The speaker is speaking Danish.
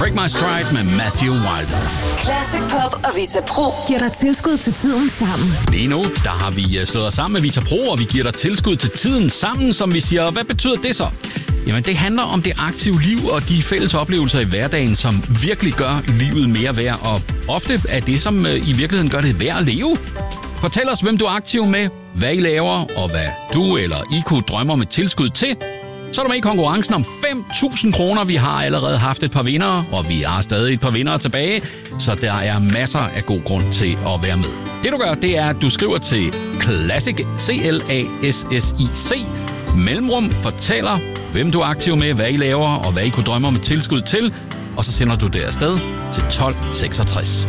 Break My Stride med Matthew Wilder. Classic Pop og Vita Pro giver dig tilskud til tiden sammen. Lige nu, der har vi slået os sammen med Vita Pro, og vi giver dig tilskud til tiden sammen, som vi siger. Hvad betyder det så? Jamen, det handler om det aktive liv og de fælles oplevelser i hverdagen, som virkelig gør livet mere værd, og ofte er det, som i virkeligheden gør det værd at leve. Fortæl os, hvem du er aktiv med, hvad I laver, og hvad du eller I kunne drømme om et tilskud til. Så er du med i konkurrencen om 5.000 kroner. Vi har allerede haft et par vindere, og vi har stadig et par vindere tilbage, så der er masser af god grund til at være med. Det du gør, det er, at du skriver til Classic, CLASSIC, mellemrum, fortæller, hvem du er aktiv med, hvad I laver, og hvad I kunne drømme om et tilskud til, og så sender du det afsted til 1266.